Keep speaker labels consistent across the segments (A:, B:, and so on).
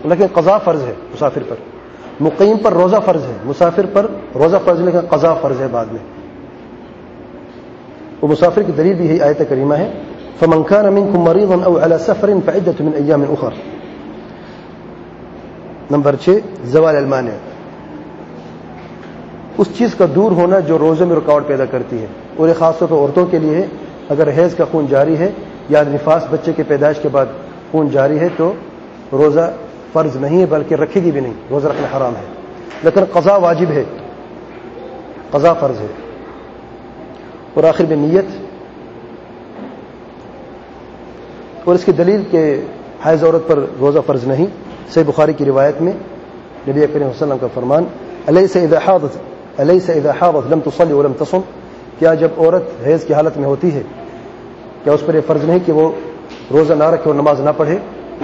A: لیکن قضا فرض ہے مسافر پر. مقیم پر روزہ فرض ہے, مسافر پر روزہ فرض لیکن قضا فرض ہے بعد میں. وہ مسافر کی دلیل بھی یہی آیت کریمہ ہے, فمن كان منكم مريضا او على سفر فعدة من ايام اخر. نمبر 6 زوال المانع, اس چیز کا دور ہونا جو روزے میں رکاوٹ پیدا کرتی ہے, اور یہ خاص طور پر عورتوں کے لیے ہے. اگر حیض کا خون جاری ہے یا نفاس بچے کے پیدائش کے بعد خون جاری ہے تو روزہ فرض نہیں ہے, بلکہ رکھے گی بھی نہیں, روزہ رکھنا حرام ہے. لیکن قضا واجب ہے, قضا فرض ہے. اور آخر میں نیت, اور اس کی دلیل کہ حائض عورت پر روزہ فرض نہیں. صحیح بخاری کی روایت میں نبی کریم صلی اللہ علیہ وسلم کا فرمان, الیس اذا حاضت لم تصلی ولم تصم, کیا جب عورت حیض کی حالت میں ہوتی ہے کیا اس پر یہ فرض نہیں کہ وہ روزہ نہ رکھے اور نماز نہ پڑھے.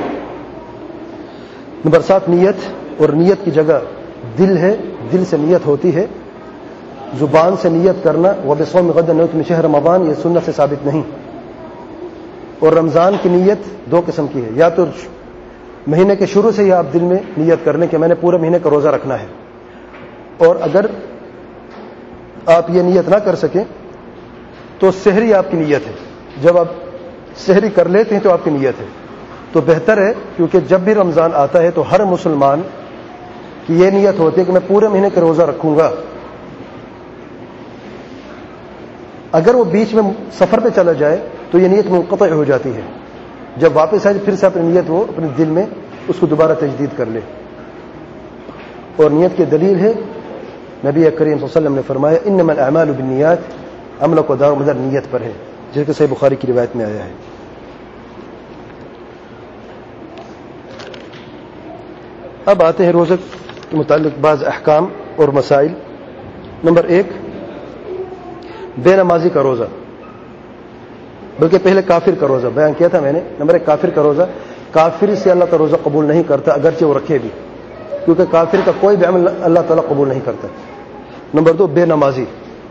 A: نمبر 7 نیت, اور نیت کی جگہ دل ہے, دل سے نیت ہوتی ہے. زبان سے نیت کرنا وبصوم غد نویت من شہر رمضان, یہ سنت سے ثابت نہیں. اور رمضان کی نیت 2 قسم کی ہے, یا تو مہینے کے شروع سے ہی آپ دل میں نیت کرنے کہ میں نے پورے مہینے کا روزہ رکھنا ہے, اور اگر آپ یہ نیت نہ کر سکیں تو سحری آپ کی نیت ہے. جب آپ سحری کر لیتے ہیں تو آپ کی نیت ہے. تو بہتر ہے, کیونکہ جب بھی رمضان آتا ہے تو ہر مسلمان کی یہ نیت ہوتی ہے کہ میں پورے مہینے کا روزہ رکھوں گا. اگر وہ بیچ میں سفر پہ چلا جائے تو یہ نیت منقطع ہو جاتی ہے. جب واپس آئے پھر سے اپنی نیت وہ اپنے دل میں اس کو دوبارہ تجدید کر لے. اور نیت کی دلیل ہے نبی کریم صلی اللہ علیہ وسلم نے فرمایا انما الاعمال بالنیات, عمل کو دار و مدار نیت پر ہے, جس کہ صحیح بخاری کی روایت میں آیا ہے. اب آتے ہیں روزے کے متعلق بعض احکام اور مسائل. نمبر 1 بے نمازی کا روزہ, بلکہ پہلے کافر کا روزہ بیان کیا تھا میں نے. نمبر 1 کافر کا روزہ, کافر سے اللہ تعالیٰ روزہ قبول نہیں کرتا اگرچہ وہ رکھے بھی, کیونکہ کافر کا کوئی بھی عمل اللہ تعالیٰ قبول نہیں کرتا. نمبر 2 بے نمازی,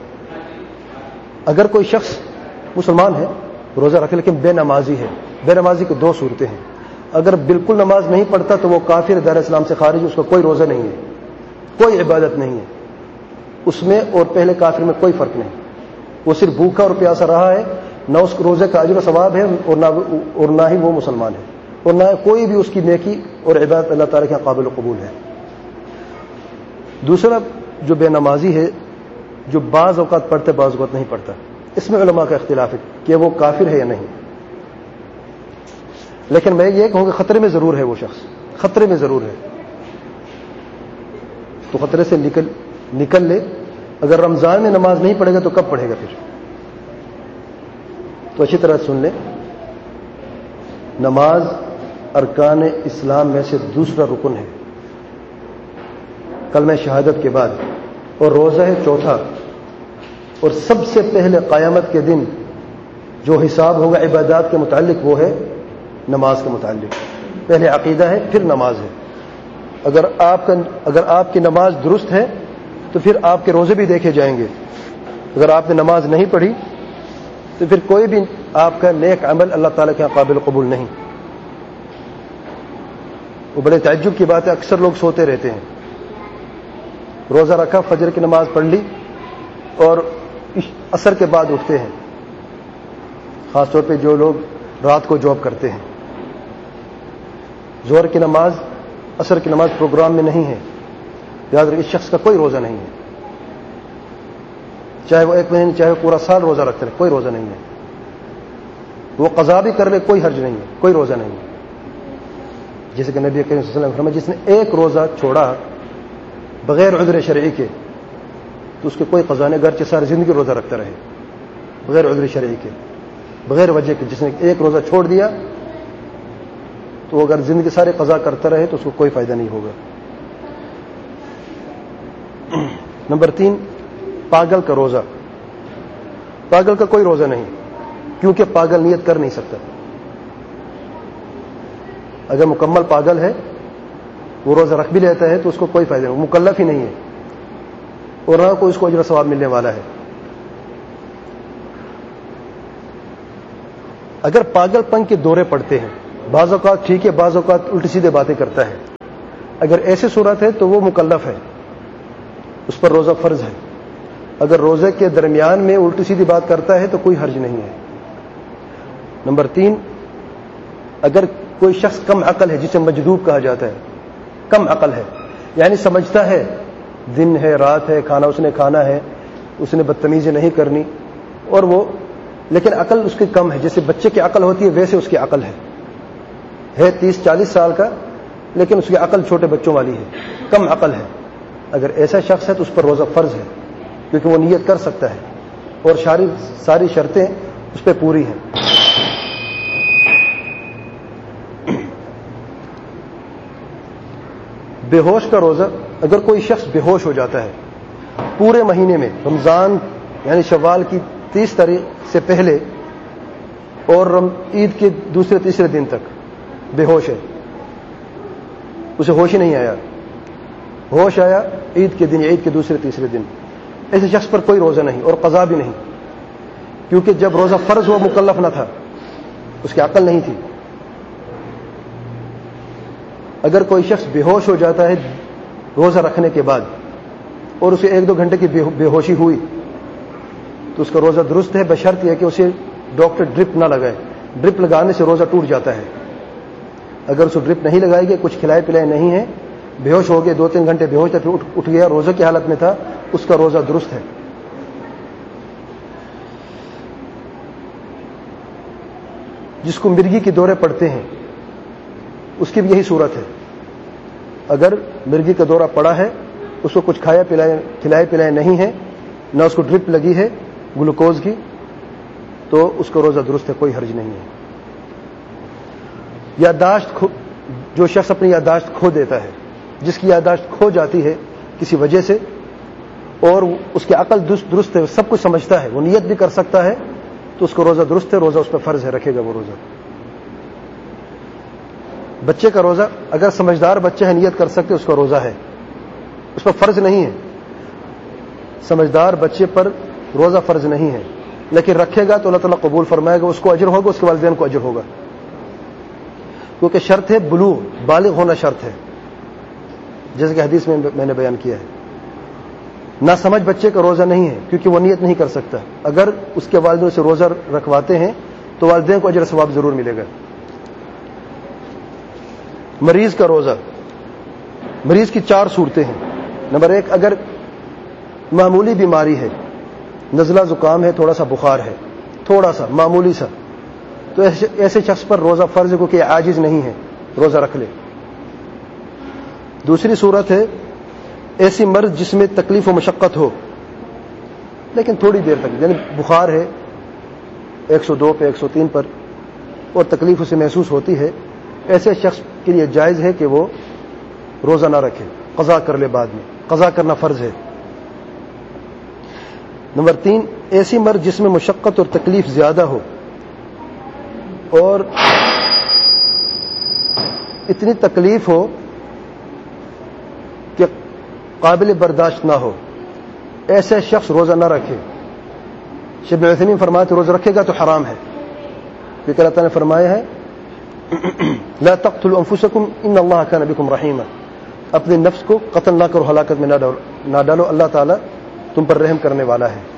A: اگر کوئی شخص مسلمان ہے روزہ رکھے لیکن بے نمازی ہے. بے نمازی کی 2 صورتیں ہیں. اگر بالکل نماز نہیں پڑھتا تو وہ کافر, دار اسلام سے خارج, اس کا کوئی روزہ نہیں ہے, کوئی عبادت نہیں ہے اس میں, اور پہلے کافر میں کوئی فرق نہیں. وہ صرف بھوکا اور پیاسا رہا ہے, نہ اس روزے کا اجر و ثواب ہے اور نہ ہی وہ مسلمان ہے, اور نہ کوئی بھی اس کی نیکی اور عبادت اللہ تعالیٰ کے قابل و قبول ہے. دوسرا جو بے نمازی ہے, جو بعض اوقات پڑھتے بعض اوقات نہیں پڑھتا, اس میں علماء کا اختلاف ہے کہ وہ کافر ہے یا نہیں. لیکن میں یہ کہوں کہ خطرے میں ضرور ہے وہ شخص, خطرے میں ضرور ہے, تو خطرے سے نکل لے. اگر رمضان میں نماز نہیں پڑھے گا تو کب پڑھے گا پھر؟ تو اچھی طرح سن لیں, نماز ارکان اسلام میں سے دوسرا رکن ہے کلمہ شہادت کے بعد, اور روزہ ہے چوتھا. اور سب سے پہلے قیامت کے دن جو حساب ہوگا عبادات کے متعلق وہ ہے نماز کے متعلق. پہلے عقیدہ ہے پھر نماز ہے. اگر آپ کی نماز درست ہے تو پھر آپ کے روزے بھی دیکھے جائیں گے. اگر آپ نے نماز نہیں پڑھی تو پھر کوئی بھی آپ کا نیک عمل اللہ تعالیٰ کے قابل قبول نہیں. وہ بڑے تعجب کی بات ہے, اکثر لوگ سوتے رہتے ہیں, روزہ رکھا, فجر کی نماز پڑھ لی اور عصر کے بعد اٹھتے ہیں, خاص طور پہ جو لوگ رات کو جاب کرتے ہیں. ظہر کی نماز عصر کی نماز پروگرام میں نہیں ہے, یاد رکھیں اس شخص کا کوئی روزہ نہیں ہے, چاہے وہ 1 مہینے چاہے وہ پورا سال روزہ رکھتے رہے, کوئی روزہ نہیں ہے. وہ قضا بھی کر لے کوئی حرج نہیں ہے, کوئی روزہ نہیں ہے. جیسے کہ نبی کریم صلی اللہ علیہ وسلم نے فرمایا جس نے 1 روزہ چھوڑا بغیر عذر شرعی کے تو اس کے کوئی قضا نہیں, اگرچہ ساری زندگی روزہ رکھتا رہے بغیر عذر شرعی کے, بغیر وجہ کے. جس نے 1 روزہ چھوڑ دیا تو اگر زندگی سارے قضا کرتا رہے تو اس کو کوئی فائدہ نہیں ہوگا. نمبر 3 پاگل کا روزہ. پاگل کا کوئی روزہ نہیں, کیونکہ پاگل نیت کر نہیں سکتا. اگر مکمل پاگل ہے وہ روزہ رکھ بھی لیتا ہے تو اس کو کوئی فائدہ نہیں, وہ مکلف ہی نہیں ہے اور نہ کوئی اس کو اجر و ثواب ملنے والا ہے. اگر پاگل پن کے دورے پڑتے ہیں, بعض اوقات ٹھیک ہے بعض اوقات الٹی سیدھے باتیں کرتا ہے, اگر ایسی صورت ہے تو وہ مکلف ہے، اس پر روزہ فرض ہے. اگر روزے کے درمیان میں الٹی سیدھی بات کرتا ہے تو کوئی حرج نہیں ہے. نمبر 3، اگر کوئی شخص کم عقل ہے، جسے مجذوب کہا جاتا ہے، کم عقل ہے، یعنی سمجھتا ہے دن ہے رات ہے، کھانا اس نے کھانا ہے، اس نے بدتمیزی نہیں کرنی، اور وہ لیکن عقل اس کی کم ہے، جیسے بچے کی عقل ہوتی ہے ویسے اس کی عقل ہے 30-40 سال کا، لیکن اس کی عقل چھوٹے بچوں والی ہے، کم عقل ہے. اگر ایسا شخص ہے تو اس پر روزہ فرض ہے، کیونکہ وہ نیت کر سکتا ہے اور ساری شرطیں اس پہ پوری ہیں. بے ہوش کا روزہ، اگر کوئی شخص بے ہوش ہو جاتا ہے پورے مہینے میں، رمضان یعنی شوال کی 30 تاریخ سے پہلے اور عید کے دوسرے تیسرے دن تک بے ہوش ہے، اسے ہوش ہی نہیں آیا، ہوش آیا عید کے دن، عید کے دوسرے تیسرے دن، ایسے شخص پر کوئی روزہ نہیں اور قضا بھی نہیں، کیونکہ جب روزہ فرض ہوا مکلف نہ تھا، اس کی عقل نہیں تھی. اگر کوئی شخص بے ہوش ہو جاتا ہے روزہ رکھنے کے بعد اور اسے 1-2 گھنٹے کی بے ہوشی ہوئی تو اس کا روزہ درست ہے، بشرط یہ کہ اسے ڈاکٹر ڈرپ نہ لگائے. ڈرپ لگانے سے روزہ ٹوٹ جاتا ہے. اگر اسے ڈرپ نہیں لگائے گی، کچھ کھلائے پلائے نہیں ہے، بے ہوش ہو گئے، 2-3 گھنٹے بے ہوش تھا، پھر اٹھ گیا، روزہ کی حالت میں تھا، اس کا روزہ درست ہے. جس کو مرگی کے دورے پڑتے ہیں اس کی بھی یہی صورت ہے. اگر مرگی کا دورہ پڑا ہے، اس کو کچھ کھلائے پلائے نہیں ہے، نہ اس کو ڈرپ لگی ہے گلوکوز کی، تو اس کا روزہ درست ہے، کوئی حرج نہیں ہے. یادداشت، جو شخص اپنی یادداشت کھو دیتا ہے، جس کی یادداشت کھو جاتی ہے کسی وجہ سے اور اس کی عقل درست ہے، سب کچھ سمجھتا ہے، وہ نیت بھی کر سکتا ہے، تو اس کا روزہ درست ہے، روزہ اس پہ فرض ہے، رکھے گا وہ روزہ. بچے کا روزہ، اگر سمجھدار بچہ ہے، نیت کر سکتے، اس کا روزہ ہے، اس پر فرض نہیں ہے. سمجھدار بچے پر روزہ فرض نہیں ہے، لیکن رکھے گا تو اللہ تعالیٰ قبول فرمائے گا، اس کو اجر ہوگا، اس کے والدین کو اجر ہوگا، کیونکہ شرط ہے بلوغ، بالغ ہونا شرط ہے، جیسے کہ حدیث میں نے بیان کیا ہے. نہ سمجھ بچے کا روزہ نہیں ہے، کیونکہ وہ نیت نہیں کر سکتا. اگر اس کے والدین سے روزہ رکھواتے ہیں تو والدین کو اجر ثواب ضرور ملے گا. مریض کا روزہ، مریض کی 4 صورتیں ہیں. نمبر 1، اگر معمولی بیماری ہے، نزلہ زکام ہے، تھوڑا سا بخار ہے، تھوڑا سا معمولی سا، تو ایسے شخص پر روزہ فرض ہے، کیونکہ عاجز نہیں ہے، روزہ رکھ لے. دوسری صورت ہے ایسی مرض جس میں تکلیف و مشقت ہو، لیکن تھوڑی دیر تک، یعنی بخار ہے 102 پہ 103 پر اور تکلیف اسے محسوس ہوتی ہے، ایسے شخص کے لیے جائز ہے کہ وہ روزہ نہ رکھے، قضا کر لے، بعد میں قضا کرنا فرض ہے. نمبر 3، ایسی مرض جس میں مشقت اور تکلیف زیادہ ہو اور اتنی تکلیف ہو کہ قابل برداشت نہ ہو، ایسے شخص روزہ نہ رکھے. شیخ ابن عثیمین فرماتے روزہ رکھے گا تو حرام ہے، کیونکہ اللہ تعالیٰ نے فرمایا ہے لا تقتلوا انفسکم ان اللہ کان بکم رحیما، اپنے نفس کو قتل نہ کرو، ہلاکت میں نہ ڈالو، اللہ تعالیٰ تم پر رحم کرنے والا ہے.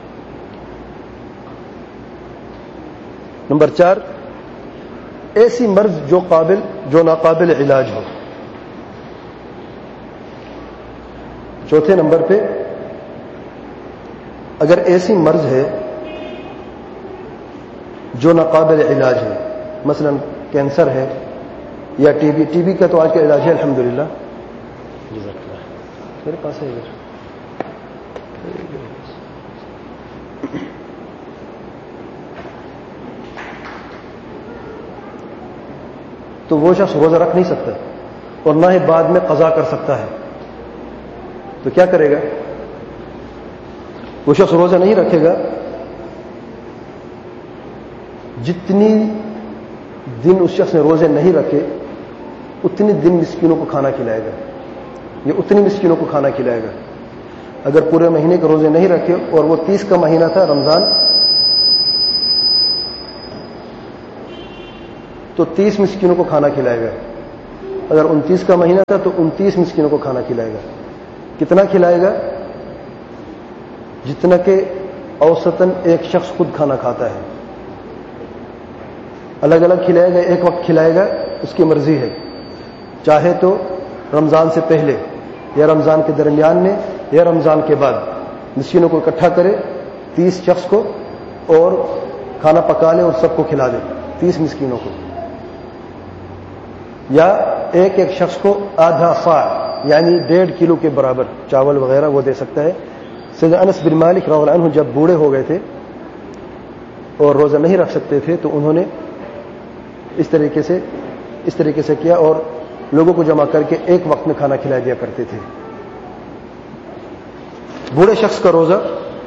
A: نمبر 4، ایسی مرض جو ناقابل علاج ہو. چوتھے نمبر پہ، اگر ایسی مرض ہے جو ناقابل علاج ہے، مثلا کینسر ہے یا ٹی بی کا تو آج کا علاج ہے الحمدللہ، میرے پاس ہے ادھر. تو وہ شخص روزہ رکھ نہیں سکتا اور نہ ہی بعد میں قضا کر سکتا ہے. تو کیا کرے گا؟ وہ شخص روزہ نہیں رکھے گا، جتنی دن اس شخص نے روزے نہیں رکھے اتنی دن مسکینوں کو کھانا کھلائے گا، یا اتنی مسکینوں کو کھانا کھلائے گا. اگر پورے مہینے کے روزے نہیں رکھے اور وہ 30 کا مہینہ تھا رمضان، تو 30 مسکینوں کو کھانا کھلائے گا. اگر 29 کا مہینہ تھا تو 29 مسکینوں کو کھانا کھلائے گا. کتنا کھلائے گا؟ جتنا کہ اوسطاً ایک شخص خود کھانا کھاتا ہے. الگ الگ کھلائے گا، ایک وقت کھلائے گا، اس کی مرضی ہے. چاہے تو رمضان سے پہلے یا رمضان کے درمیان میں یا رمضان کے بعد مسکینوں کو اکٹھا کرے 30 شخص کو اور کھانا پکا لے اور سب کو کھلا دے 30 مسکینوں کو. یا ایک ایک شخص کو آدھا صاع یعنی 1.5 کلو کے برابر چاول وغیرہ وہ دے سکتا ہے. سیدنا انس بن مالک رضی اللہ عنہ جب بوڑھے ہو گئے تھے اور روزہ نہیں رکھ سکتے تھے تو انہوں نے اس طریقے سے کیا اور لوگوں کو جمع کر کے ایک وقت میں کھانا کھلا دیا کرتے تھے. بوڑھے شخص کا روزہ،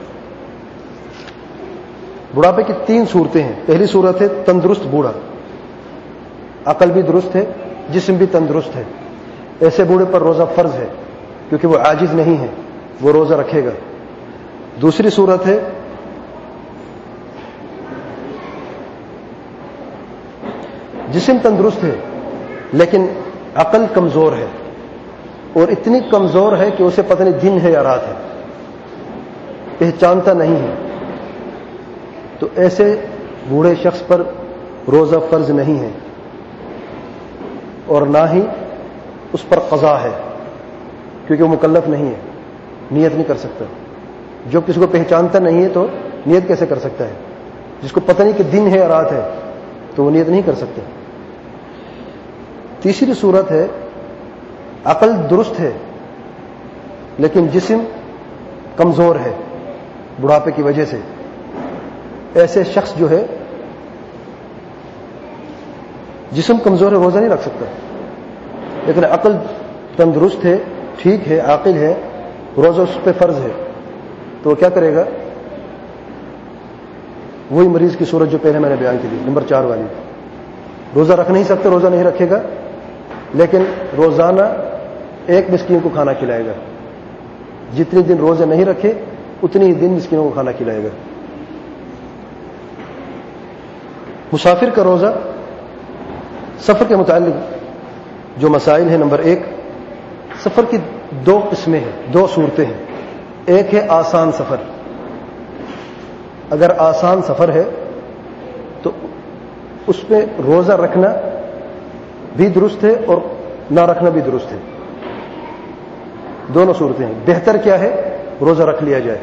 A: بڑھاپے کی 3 صورتیں ہیں. پہلی صورت ہے تندرست بوڑھا، عقل بھی درست ہے، جسم بھی تندرست ہے. ایسے بوڑھے پر روزہ فرض ہے کیونکہ وہ عاجز نہیں ہے، وہ روزہ رکھے گا. دوسری صورت ہے جسم تندرست ہے لیکن عقل کمزور ہے اور اتنی کمزور ہے کہ اسے پتہ نہیں دن ہے یا رات ہے، پہچانتا نہیں ہے. تو ایسے بوڑھے شخص پر روزہ فرض نہیں ہے اور نہ ہی اس پر قضا ہے کیونکہ وہ مکلف نہیں ہے، نیت نہیں کر سکتا. جو کسی کو پہچانتا نہیں ہے تو نیت کیسے کر سکتا ہے؟ جس کو پتہ نہیں کہ دن ہے یا رات ہے تو وہ نیت نہیں کر سکتا. تیسری صورت ہے عقل درست ہے لیکن جسم کمزور ہے بڑھاپے کی وجہ سے. ایسے شخص جو ہے جسم کمزور ہے، روزہ نہیں رکھ سکتا، لیکن عقل تندرست ہے، ٹھیک ہے، عاقل ہے، روزہ اس پہ فرض ہے. تو وہ کیا کرے گا؟ وہی مریض کی صورت جو پہلے میں نے بیان کی تھی، نمبر 4 والی. روزہ رکھ نہیں سکتے، روزہ نہیں رکھے گا لیکن روزانہ ایک مسکین کو کھانا کھلائے گا. جتنے دن روزے نہیں رکھے اتنی ہی دن مسکینوں کو کھانا کھلائے گا. مسافر کا روزہ، سفر کے متعلق جو مسائل ہیں، نمبر 1، سفر کی 2 قسمیں ہیں، 2 صورتیں ہیں. ایک ہے آسان سفر. اگر آسان سفر ہے تو اس پہ روزہ رکھنا بھی درست ہے اور نہ رکھنا بھی درست ہے. دونوں صورتیں ہیں. بہتر کیا ہے؟ روزہ رکھ لیا جائے.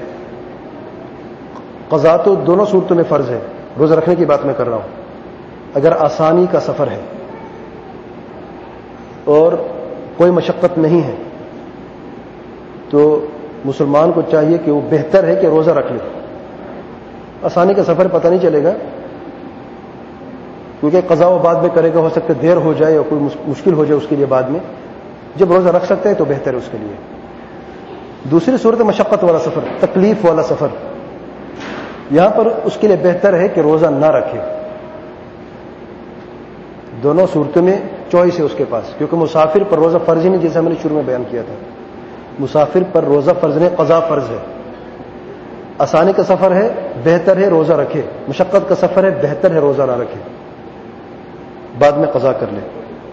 A: قضا تو دونوں صورتوں میں فرض ہے، روزہ رکھنے کی بات میں کر رہا ہوں. اگر آسانی کا سفر ہے اور کوئی مشقت نہیں ہے تو مسلمان کو چاہیے کہ وہ بہتر ہے کہ روزہ رکھ لے. آسانی کا سفر پتہ نہیں چلے گا کیونکہ قضا و بعد میں کرے گا، ہو سکتا ہے دیر ہو جائے یا کوئی مشکل ہو جائے اس کے لیے بعد میں. جب روزہ رکھ سکتے ہیں تو بہتر ہے اس کے لیے. دوسری صورت مشقت والا سفر، تکلیف والا سفر. یہاں پر اس کے لیے بہتر ہے کہ روزہ نہ رکھے. دونوں صورتوں میں چوائس ہے اس کے پاس، کیونکہ مسافر پر روزہ فرض ہی نہیں، جیسا میں نے شروع میں بیان کیا تھا. مسافر پر روزہ فرض نہیں، قضا فرض ہے. آسانی کا سفر ہے، بہتر ہے روزہ رکھے. مشقت کا سفر ہے، بہتر ہے روزہ نہ رکھے، بعد میں قضا کر لے.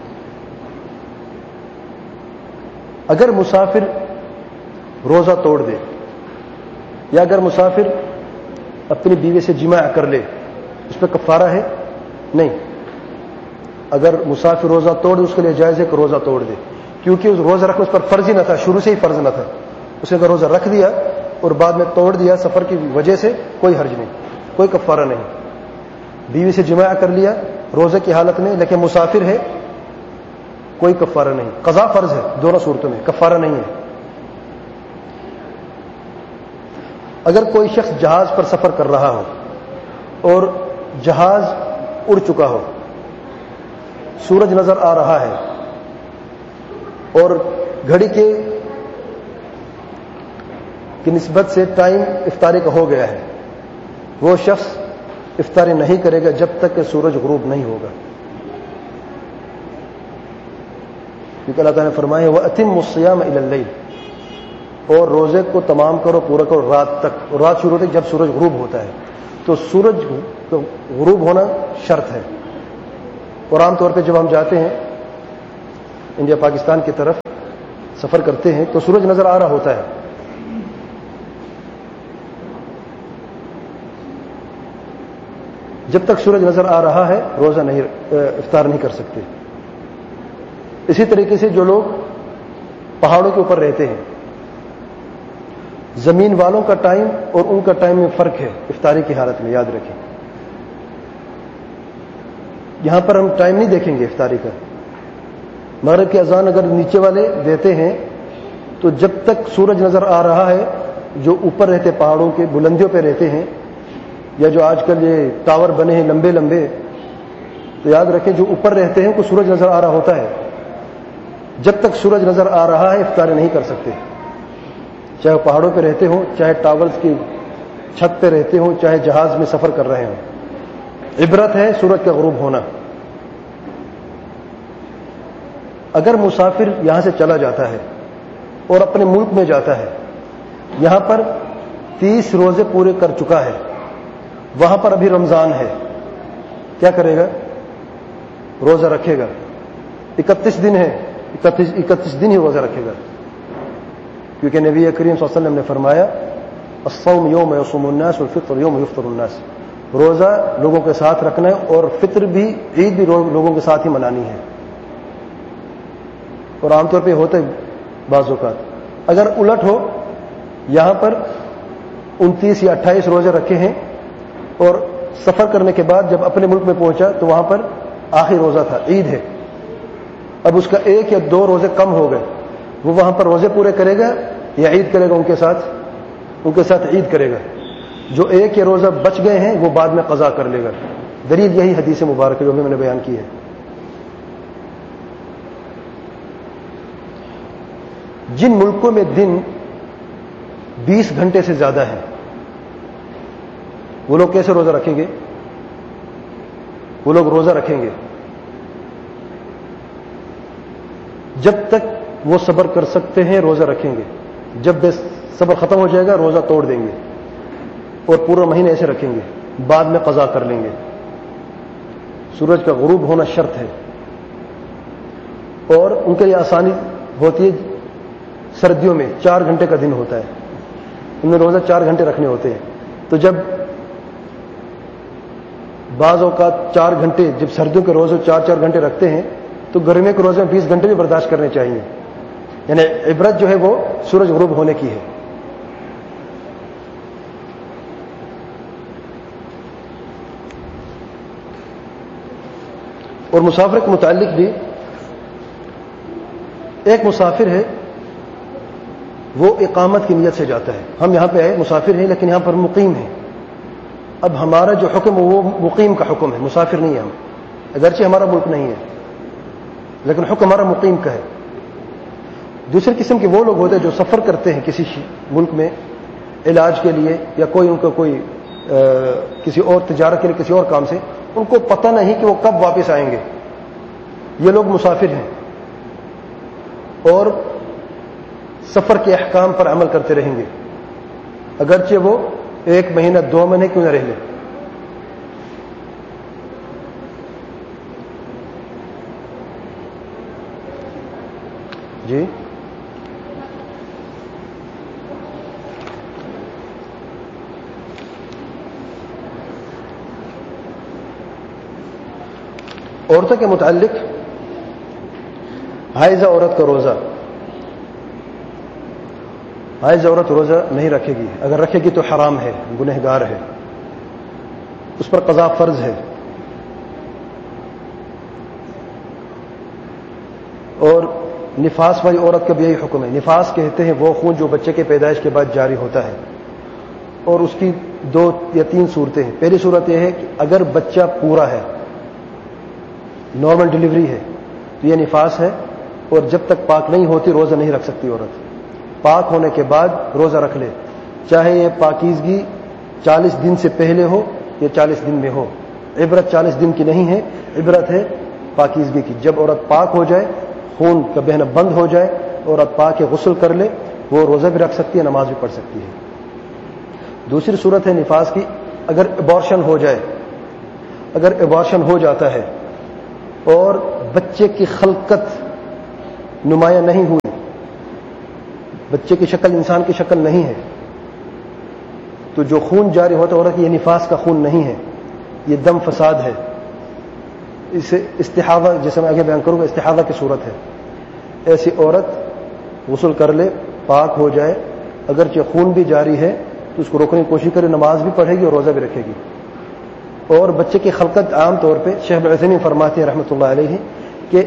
A: اگر مسافر روزہ توڑ دے یا اگر مسافر اپنی بیوی سے جماع کر لے، اس پہ کفارہ ہے؟ نہیں. اگر مسافر روزہ توڑ دے اس کے لیے جائز ہے کہ روزہ توڑ دے، کیونکہ روزہ رکھنا اس پر فرض ہی نہ تھا، شروع سے ہی فرض نہ تھا. اس نے اگر روزہ رکھ دیا اور بعد میں توڑ دیا سفر کی وجہ سے، کوئی حرج نہیں، کوئی کفارہ نہیں. بیوی سے جماع کر لیا روزے کی حالت میں لیکن مسافر ہے، کوئی کفارہ نہیں. قضا فرض ہے دونوں صورتوں میں، کفارہ نہیں ہے. اگر کوئی شخص جہاز پر سفر کر رہا ہو اور جہاز اڑ چکا ہو، سورج نظر آ رہا ہے اور گھڑی کی نسبت سے ٹائم افطاری کا ہو گیا ہے، وہ شخص افطاری نہیں کرے گا جب تک کہ سورج غروب نہیں ہوگا. کیونکہ اللہ تعالیٰ نے فرمایا وَأَتِمُّ الصِّيَامَ إِلَى اللَّيْلِ، اور روزے کو تمام کرو، پورا کرو رات تک. اور رات شروع ہوتی ہے جب سورج غروب ہوتا ہے، تو سورج غروب ہونا شرط ہے. اور عام طور پہ جب ہم جاتے ہیں انڈیا پاکستان کی طرف سفر کرتے ہیں تو سورج نظر آ رہا ہوتا ہے. جب تک سورج نظر آ رہا ہے روزہ نہیں افطار نہیں کر سکتے. اسی طریقے سے جو لوگ پہاڑوں کے اوپر رہتے ہیں، زمین والوں کا ٹائم اور ان کا ٹائم میں فرق ہے افطاری کی حالت میں، یاد رکھیں. یہاں پر ہم ٹائم نہیں دیکھیں گے افطاری کا. مغرب کی اذان اگر نیچے والے دیتے ہیں تو جب تک سورج نظر آ رہا ہے، جو اوپر رہتے پہاڑوں کے بلندیوں پہ رہتے ہیں، یا جو آج کل یہ ٹاور بنے ہیں لمبے لمبے، تو یاد رکھیں جو اوپر رہتے ہیں کو سورج نظر آ رہا ہوتا ہے. جب تک سورج نظر آ رہا ہے افطاری نہیں کر سکتے، چاہے پہاڑوں پہ رہتے ہوں، چاہے ٹاورز کی چھت پہ رہتے ہوں، چاہے جہاز میں سفر کر رہے ہوں. عبرت ہے سورج کا غروب ہونا. اگر مسافر یہاں سے چلا جاتا ہے اور اپنے ملک میں جاتا ہے، یہاں پر 30 روزے پورے کر چکا ہے، وہاں پر ابھی رمضان ہے، کیا کرے گا؟ روزہ رکھے گا. 31 دن ہے، 31 دن ہی روزہ رکھے گا، کیونکہ نبی کریم صلی اللہ علیہ وسلم نے فرمایا الصوم یوم یصوم الناس والفطر یوم یفطر الناس. روزہ لوگوں کے ساتھ رکھنا ہے اور فطر بھی، عید بھی لوگوں کے ساتھ ہی منانی ہے. اور عام طور پہ ہوتا ہے بعض اوقات. اگر الٹ ہو، یہاں پر 29 یا 28 روزے رکھے ہیں اور سفر کرنے کے بعد جب اپنے ملک میں پہنچا تو وہاں پر آخری روزہ تھا، عید ہے، اب اس کا 1 یا 2 روزے کم ہو گئے، وہ وہاں پر روزے پورے کرے گا یا عید کرے گا؟ ان کے ساتھ عید کرے گا. جو 1 یا روزہ بچ گئے ہیں وہ بعد میں قضا کر لے گا. دلیل یہی حدیث مبارکہ جو میں نے بیان کی ہے. جن ملکوں میں دن 20 گھنٹے سے زیادہ ہیں وہ لوگ کیسے روزہ رکھیں گے؟ وہ لوگ روزہ رکھیں گے جب تک وہ صبر کر سکتے ہیں، روزہ رکھیں گے. جب بے صبر ختم ہو جائے گا روزہ توڑ دیں گے اور پورا مہینہ ایسے رکھیں گے، بعد میں قضا کر لیں گے. سورج کا غروب ہونا شرط ہے. اور ان کے لیے آسانی ہوتی ہے، سردیوں میں 4 گھنٹے کا دن ہوتا ہے، ان میں روزہ 4 گھنٹے رکھنے ہوتے ہیں. تو جب بعض اوقات 4 گھنٹے، جب سردیوں کے روزے 4 گھنٹے رکھتے ہیں تو گرمیوں کے روزے 20 گھنٹے بھی برداشت کرنے چاہیے. یعنی عبرت جو ہے وہ سورج غروب ہونے کی ہے. اور مسافر کے متعلق بھی، ایک مسافر ہے وہ اقامت کی نیت سے جاتا ہے. ہم یہاں پہ آئے مسافر ہیں لیکن یہاں پر مقیم ہیں. اب ہمارا جو حکم ہے وہ مقیم کا حکم ہے، مسافر نہیں ہے ہم، اگرچہ ہمارا ملک نہیں ہے لیکن حکم ہمارا مقیم کا ہے. دوسرے قسم کے وہ لوگ ہوتے ہیں جو سفر کرتے ہیں کسی ملک میں علاج کے لیے یا کوئی ان کا کوئی کسی اور تجارت کے لیے کسی اور کام سے، ان کو پتہ نہیں کہ وہ کب واپس آئیں گے. یہ لوگ مسافر ہیں اور سفر کے احکام پر عمل کرتے رہیں گے، اگرچہ وہ 1 مہینہ 2 مہینے کیوں نہ رہ لیں. جی عورتوں کے متعلق، حائضہ عورت کا روزہ، حائض عورت روزہ نہیں رکھے گی. اگر رکھے گی تو حرام ہے، گنہگار ہے، اس پر قضا فرض ہے. اور نفاس والی عورت کا بھی یہی حکم ہے. نفاس کہتے ہیں وہ خون جو بچے کے پیدائش کے بعد جاری ہوتا ہے، اور اس کی 2 یا 3 صورتیں ہیں. پہلی صورت یہ ہے کہ اگر بچہ پورا ہے، نارمل ڈلیوری ہے، تو یہ نفاس ہے، اور جب تک پاک نہیں ہوتی روزہ نہیں رکھ سکتی عورت. پاک ہونے کے بعد روزہ رکھ لے، چاہے یہ پاکیزگی 40 دن سے پہلے ہو یا 40 دن میں ہو. عبرت 40 دن کی نہیں ہے، عبرت ہے پاکیزگی کی. جب عورت پاک ہو جائے، خون کا بہنا بند ہو جائے، عورت پاک کے غسل کر لے، وہ روزہ بھی رکھ سکتی ہے، نماز بھی پڑھ سکتی ہے. دوسری صورت ہے نفاس کی، اگر ابارشن ہو جائے، اگر ابارشن ہو جاتا ہے اور بچے کی خلقت نمایاں نہیں ہوئی، بچے کی شکل انسان کی شکل نہیں ہے، تو جو خون جاری ہوتا ہے عورت یہ نفاس کا خون نہیں ہے، یہ دم فساد ہے، اسے استحاضہ، جیسے میں آگے بیان کروں گا، استحاضہ کی صورت ہے. ایسی عورت غسل کر لے، پاک ہو جائے، اگرچہ خون بھی جاری ہے تو اس کو روکنے کی کوشش کرے، نماز بھی پڑھے گی اور روزہ بھی رکھے گی. اور بچے کی خلقت عام طور پہ شیخ ابن عثیمین فرماتے ہیں رحمۃ اللہ علیہ کہ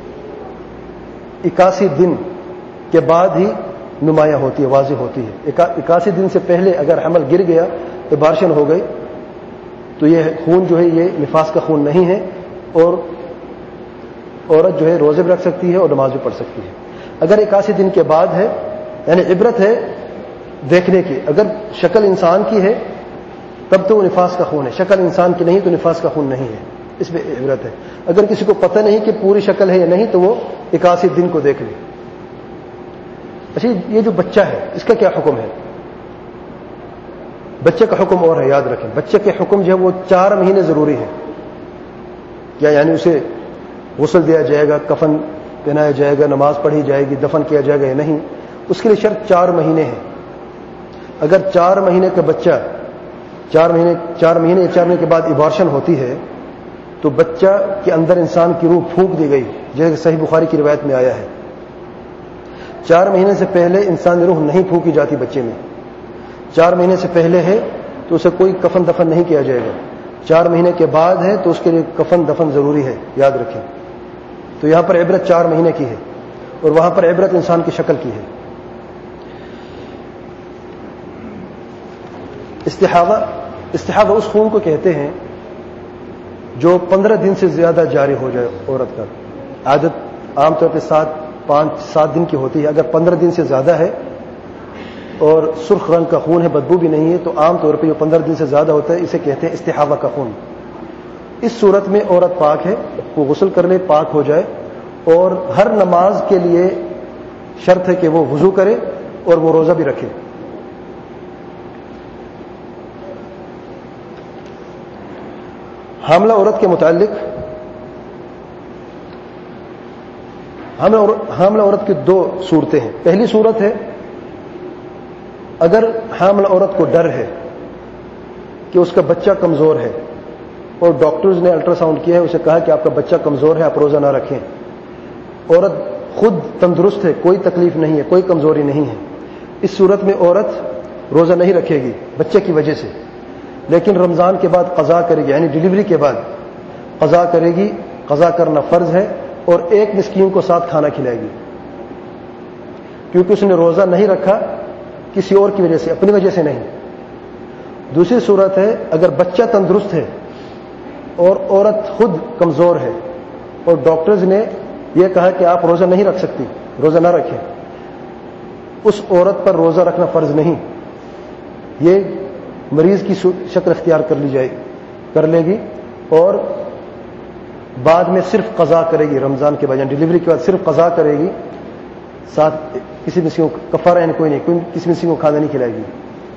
A: 81 دن کے بعد ہی نمایاں ہوتی ہے، واضح ہوتی ہے. 81 دن سے پہلے اگر حمل گر گیا، ابارشن ہو گئی، تو یہ خون جو ہے یہ نفاس کا خون نہیں ہے، اور عورت جو ہے روزے بھی رکھ سکتی ہے اور نماز بھی پڑھ سکتی ہے. اگر 81 دن کے بعد ہے، یعنی عبرت ہے دیکھنے کی، اگر شکل انسان کی ہے تب تو وہ نفاس کا خون ہے، شکل انسان کی نہیں تو نفاس کا خون نہیں ہے، اس میں عبرت ہے. اگر کسی کو پتہ نہیں کہ پوری شکل ہے یا نہیں تو وہ 81 دن کو دیکھ لے. اچھا، یہ جو بچہ ہے اس کا کیا حکم ہے؟ بچے کا حکم اور ہے، یاد رکھیں، بچے کے حکم جو ہے وہ 4 مہینے ضروری ہے. کیا یعنی اسے غسل دیا جائے گا، کفن پہنایا جائے گا، نماز پڑھی جائے گی، دفن کیا جائے گا یا نہیں؟ اس کے لیے شرط 4 مہینے ہے. اگر 4 مہینے کا بچہ 4 مہینے کے بعد ابارشن ہوتی ہے تو بچہ کے اندر انسان کی روح پھونک دی گئی، جیسے صحیح بخاری کی روایت میں آیا ہے. 4 مہینے سے پہلے انسان کی روح نہیں پھونکی جاتی بچے میں. 4 مہینے سے پہلے ہے تو اسے کوئی کفن دفن نہیں کیا جائے گا. 4 مہینے کے بعد ہے تو اس کے لیے کفن دفن ضروری ہے، یاد رکھیں. تو یہاں پر عبرت 4 مہینے کی ہے اور وہاں پر عبرت انسان کی شکل کی ہے. استحاضہ اس خون کو کہتے ہیں جو 15 دن سے زیادہ جاری ہو جائے. عورت کا عادت عام طور پہ 5-7 دن کی ہوتی ہے. اگر 15 دن سے زیادہ ہے اور سرخ رنگ کا خون ہے، بدبو بھی نہیں ہے، تو عام طور پہ جو 15 دن سے زیادہ ہوتا ہے اسے کہتے ہیں استحاضہ کا خون. اس صورت میں عورت پاک ہے، وہ غسل کر لے، پاک ہو جائے، اور ہر نماز کے لیے شرط ہے کہ وہ وضو کرے اور وہ روزہ بھی رکھے. حاملہ عورت کے متعلق حاملہ عورت کی 2 صورتیں ہیں. پہلی صورت ہے اگر حاملہ عورت کو ڈر ہے کہ اس کا بچہ کمزور ہے اور ڈاکٹرز نے الٹرا ساؤنڈ کیا ہے، اسے کہا کہ آپ کا بچہ کمزور ہے، آپ روزہ نہ رکھیں. عورت خود تندرست ہے، کوئی تکلیف نہیں ہے، کوئی کمزوری نہیں ہے، اس صورت میں عورت روزہ نہیں رکھے گی بچے کی وجہ سے، لیکن رمضان کے بعد قضا کرے گی، یعنی ڈلیوری کے بعد قضا کرے گی. قضا کرنا فرض ہے، اور 1 مسکین کو ساتھ کھانا کھلائے گی، کیونکہ اس نے روزہ نہیں رکھا کسی اور کی وجہ سے، اپنی وجہ سے نہیں. دوسری صورت ہے اگر بچہ تندرست ہے اور عورت خود کمزور ہے اور ڈاکٹرز نے یہ کہا کہ آپ روزہ نہیں رکھ سکتی، روزہ نہ رکھیں، اس عورت پر روزہ رکھنا فرض نہیں. یہ مریض کی شکل اختیار کر لے گی اور بعد میں صرف قضا کرے گی. رمضان کے بعد یعنی ڈلیوری کے بعد صرف قضا کرے گی، ساتھ کسی مسکین کو کفارہ یعنی کوئی کسی مسکین کو کھانا نہیں کھلائے گی.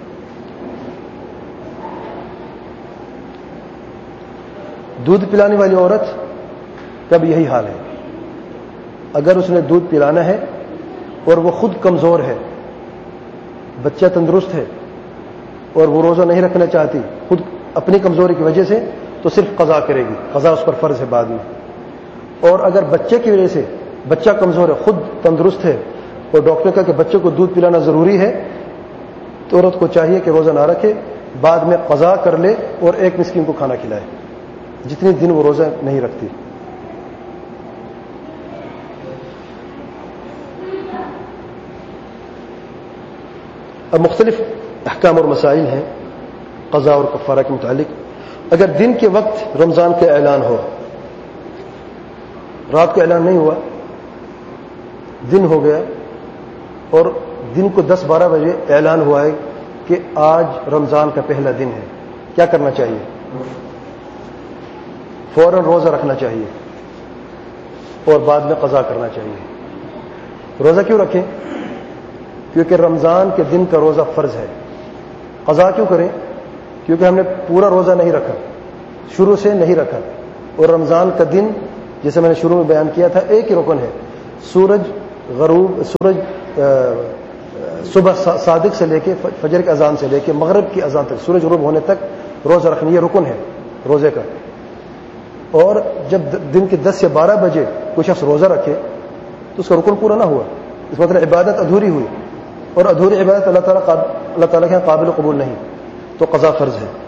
A: دودھ پلانے والی عورت کا بھی یہی حال ہے. اگر اس نے دودھ پلانا ہے اور وہ خود کمزور ہے، بچہ تندرست ہے اور وہ روزہ نہیں رکھنا چاہتی خود اپنی کمزوری کی وجہ سے، تو صرف قضا کرے گی، قضا اس پر فرض ہے بعد میں. اور اگر بچے کی وجہ سے بچہ کمزور ہے، خود تندرست ہے اور ڈاکٹر نے کہا کہ بچے کو دودھ پلانا ضروری ہے، تو عورت کو چاہیے کہ روزہ نہ رکھے، بعد میں قضا کر لے اور 1 مسکین کو کھانا کھلائے جتنے دن وہ روزہ نہیں رکھتی. اب مختلف احکام اور مسائل ہیں قضا اور کفارہ کے متعلق. اگر دن کے وقت رمضان کا اعلان ہو، رات کو اعلان نہیں ہوا، دن ہو گیا اور دن کو 10-12 بجے اعلان ہوا ہے کہ آج رمضان کا پہلا دن ہے، کیا کرنا چاہیے؟ فوراً روزہ رکھنا چاہیے اور بعد میں قضا کرنا چاہیے. روزہ کیوں رکھیں؟ کیونکہ رمضان کے دن کا روزہ فرض ہے. قضا کیوں کریں؟ کیونکہ ہم نے پورا روزہ نہیں رکھا، شروع سے نہیں رکھا، اور رمضان کا دن جیسے میں نے شروع میں بیان کیا تھا ایک ہی رکن ہے، سورج غروب سورج صبح صادق سے لے کے فجر کی اذان سے لے کے مغرب کی اذان تک سورج غروب ہونے تک روزہ رکھنا یہ رکن ہے روزے کا. اور جب دن کے 10 سے 12 بجے کوئی شخص روزہ رکھے تو اس کا رکن پورا نہ ہوا, اس مطلب عبادت ادھوری ہوئی, اور ادھوری عبادت اللہ تعالیٰ کے یہاں قابل قبول نہیں, تو قضا فرض ہے.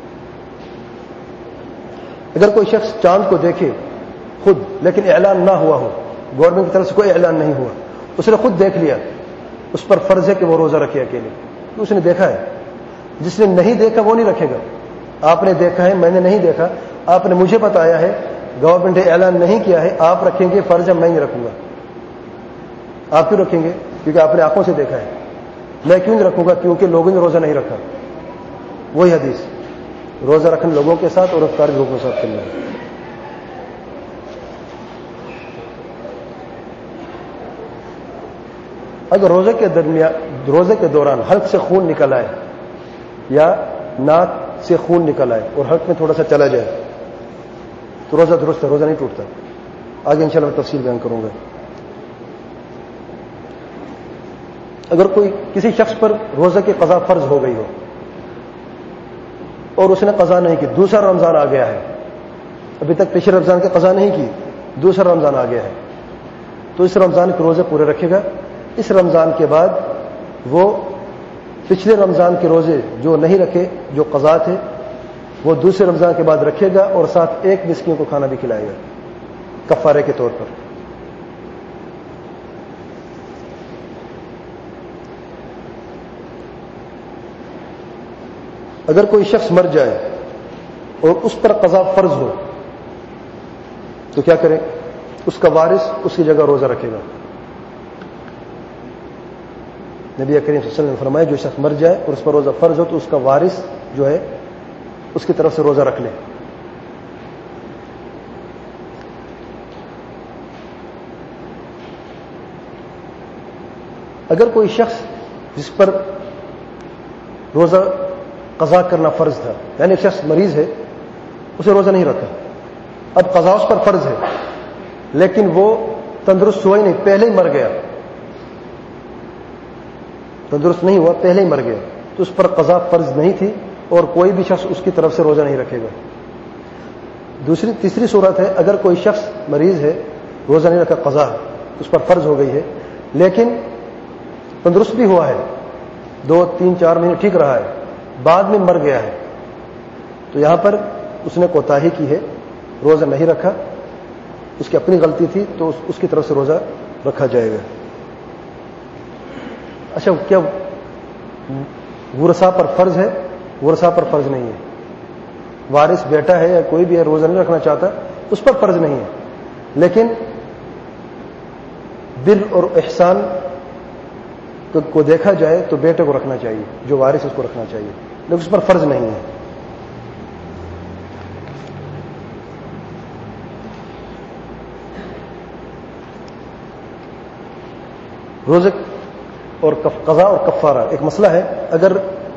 A: اگر کوئی شخص چاند کو دیکھے خود لیکن اعلان نہ ہوا ہو, گورنمنٹ کی طرف سے کوئی اعلان نہیں ہوا, اس نے خود دیکھ لیا, اس پر فرض ہے کہ وہ روزہ رکھے اکیلے, تو اس نے دیکھا ہے. جس نے نہیں دیکھا وہ نہیں رکھے گا. آپ نے دیکھا ہے, میں نے نہیں دیکھا, آپ نے مجھے بتایا ہے, گورنمنٹ نے اعلان نہیں کیا ہے, آپ رکھیں گے فرض ہے, میں نہیں رکھوں گا. آپ کیوں رکھیں گے؟ کیونکہ آپ نے آنکھوں سے دیکھا ہے. میں کیوں نہیں رکھوں گا؟ کیونکہ لوگوں نے روزہ نہیں رکھا. وہی حدیث, روزہ رکھنا لوگوں کے ساتھ اور افطار لوگوں کے ساتھ کرنا ہے. اگر روزے کے دوران حلق سے خون نکل آئے یا ناک سے خون نکل آئے اور حلق میں تھوڑا سا چلا جائے تو روزہ درست ہے, روزہ نہیں ٹوٹتا. آگے انشاءاللہ میں تفصیل بیان کروں گا. اگر کوئی کسی شخص پر روزہ کی قضا فرض ہو گئی ہو اور اس نے قضا نہیں کی, دوسرا رمضان آ گیا ہے, ابھی تک پچھلے رمضان کی قضا نہیں کی, دوسرا رمضان آ گیا ہے, تو اس رمضان کے روزے پورے رکھے گا. اس رمضان کے بعد وہ پچھلے رمضان کے روزے جو نہیں رکھے, جو قضا تھے, وہ دوسرے رمضان کے بعد رکھے گا اور ساتھ ایک مسکین کو کھانا بھی کھلائے گا کفارے کے طور پر. اگر کوئی شخص مر جائے اور اس پر قضا فرض ہو تو کیا کرے؟ اس کا وارث اس کی جگہ روزہ رکھے گا. نبی کریم صلی اللہ علیہ وسلم نے فرمایا جو شخص مر جائے اور اس پر روزہ فرض ہو تو اس کا وارث جو ہے اس کی طرف سے روزہ رکھ لے. اگر کوئی شخص جس پر روزہ قضا کرنا فرض تھا, یعنی شخص مریض ہے, اسے روزہ نہیں رکھا, اب قضا اس پر فرض ہے لیکن وہ تندرست ہوا ہی نہیں, پہلے ہی مر گیا, تندرست نہیں ہوا, پہلے ہی مر گیا, تو اس پر قضا فرض نہیں تھی اور کوئی بھی شخص اس کی طرف سے روزہ نہیں رکھے گا. تیسری صورت ہے, اگر کوئی شخص مریض ہے, روزہ نہیں رکھا, قضا اس پر فرض ہو گئی ہے لیکن تندرست بھی ہوا ہے, 2 3 4 مہینے ٹھیک رہا ہے, بعد میں مر گیا ہے, تو یہاں پر اس نے کوتاہی کی ہے, روزہ نہیں رکھا, اس کی اپنی غلطی تھی, تو اس کی طرف سے روزہ رکھا جائے گا. اچھا, کیا ورثاء پر فرض ہے؟ ورثاء پر فرض نہیں ہے. وارث بیٹا ہے یا کوئی بھی ہے, روزہ نہیں رکھنا چاہتا, اس پر فرض نہیں ہے, لیکن بر اور احسان کو دیکھا جائے تو بیٹے کو رکھنا چاہیے, جو وارث اس کو رکھنا چاہیے, لیکن اس پر فرض نہیں ہے. روزے اور قضا اور کفارہ ایک مسئلہ ہے. اگر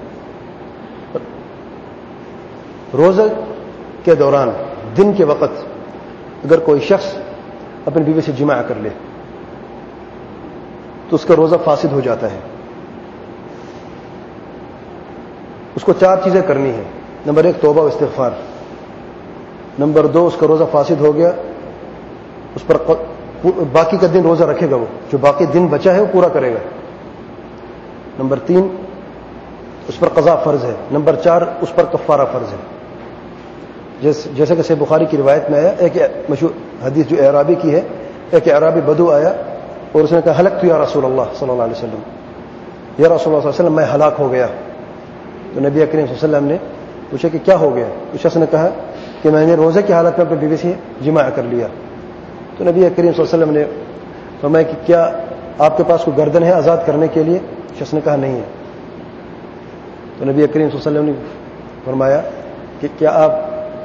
A: روزے کے دوران دن کے وقت اگر کوئی شخص اپنی بیوی سے جماع کر لے تو اس کا روزہ فاسد ہو جاتا ہے. اس کو 4 چیزیں کرنی ہیں. نمبر 1 توبہ و استغفار, نمبر 2 اس کا روزہ فاسد ہو گیا, اس پر باقی کا دن روزہ رکھے گا, وہ جو باقی دن بچا ہے وہ پورا کرے گا. نمبر 3 اس پر قضا فرض ہے. نمبر 4 اس پر کفارہ فرض ہے. جیسے کہ صحیح بخاری کی روایت میں آیا, ایک مشہور حدیث جو اعرابی کی ہے, ایک اعرابی بدو آیا اور اس نے کہا ہلکت یا رسول اللہ صلی اللہ علیہ وسلم, یا رسول اللہ صلی اللہ علیہ وسلم میں ہلاک ہو گیا. تو نبی کریم صلی اللہ علیہ وسلم نے پوچھا کہ کیا ہو گیا؟ اس شخص نے کہا کہ میں نے روزے کی حالت میں اپنی بیوی سے جماع کر لیا. تو نبی کریم صلی اللہ علیہ وسلم نے فرمایا کہ کیا آپ کے پاس کوئی گردن ہے آزاد کرنے کے لیے؟ شخص نے کہا نہیں ہے. تو نبی کریم صلی اللہ علیہ وسلم نے فرمایا کہ کیا آپ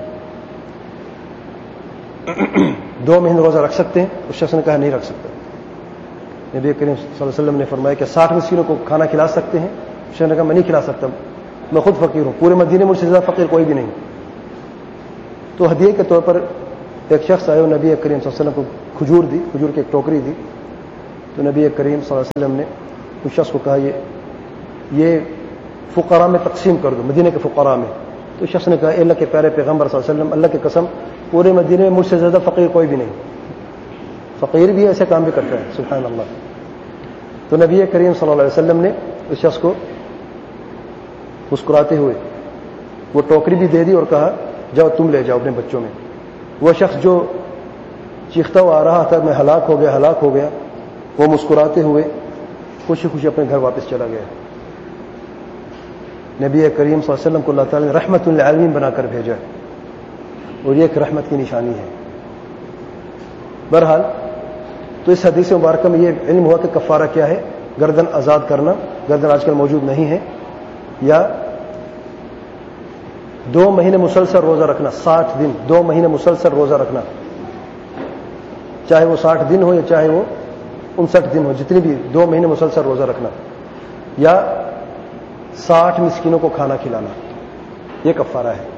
A: 2 مہینے روزہ رکھ سکتے ہیں؟ اس شخص نے کہا نہیں رکھ سکتا. نبی کریم صلی اللہ علیہ وسلم نے فرمایا کہ 60 مسکینوں کو کھانا کھلا سکتے ہیں؟ اس شخص نے کہا میں نہیں کھلا سکتا, میں خود فقیر ہوں, پورے مدینے مجھ سے زیادہ فقیر کوئی بھی نہیں. تو ہدیے کے طور پر ایک شخص آئے, نبی کریم صلی اللہ علیہ وسلم کو کھجور دی, کھجور کی ایک ٹوکری دی, تو نبی کریم صلی اللہ علیہ وسلم نے اس شخص کو کہا یہ فقراء میں تقسیم کر دو، مدینے کے فقراء میں. تو شخص نے کہا اے اللہ کے پیارے پیغمبر صلی اللہ علیہ وسلم، اللہ کی قسم پورے مدینے میں مجھ سے زیادہ فقیر کوئی بھی نہیں. فقیر بھی ایسے کام بھی کرتا ہے، سبحان اللہ. تو نبی کریم صلی اللہ علیہ وسلم نے اس شخص کو مسکراتے ہوئے وہ ٹوکری بھی دے دی اور کہا جاؤ تم لے جاؤ اپنے بچوں میں. وہ شخص جو چیختا ہوا آ رہا تھا میں ہلاک ہو گیا، وہ مسکراتے ہوئے خوشی خوشی اپنے گھر واپس چلا گیا. نبی کریم صلی اللہ علیہ وسلم کو اللہ تعالیٰ نے رحمت للعالمین بنا کر بھیجا، اور یہ ایک رحمت کی نشانی ہے. بہرحال تو اس حدیث مبارکہ میں یہ علم ہوا کہ کفارہ کیا ہے، گردن آزاد کرنا. گردن آج کل موجود نہیں ہے. یا 2 مہینے مسلسل روزہ رکھنا، 60 دن 2 مہینے مسلسل روزہ رکھنا، چاہے وہ 60 دن ہو یا چاہے وہ 59 دن ہو، جتنی بھی 2 مہینے مسلسل روزہ رکھنا. یا 60 مسکینوں کو کھانا کھلانا، یہ کفارہ ہے.